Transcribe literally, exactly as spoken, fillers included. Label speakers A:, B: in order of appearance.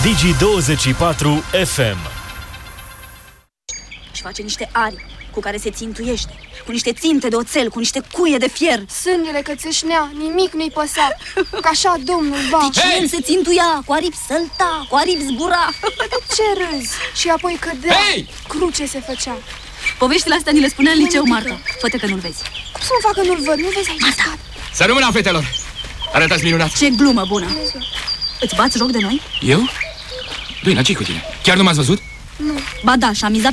A: Digi douăzeci și patru F M.
B: Și face niște ari cu care se țintuiește, cu niște ținte de oțel, cu niște cuie de fier.
C: Sângele că țâșnea, nimic nu-i păsa, că așa domnul va.
B: Deci hey! El se țintuia, cu aripi sălta, cu aripi zbura.
C: De ce râzi? Și apoi cădea, hey! Cruce se făcea.
B: Poveștile astea ni le spunea în liceu Marta. Fă-te că nu-l vezi.
C: Cum să mă fac că nu-l văd? Nu vezi aici?
B: Marta!
D: Să rămână, fetelor! Arătați minunat!
B: Ce glumă bună! Îți bați joc de noi?
D: Eu? Duina, ce-i cu tine? Chiar nu m-ați văzut?
C: Nu.
B: Ba da, și-am mizat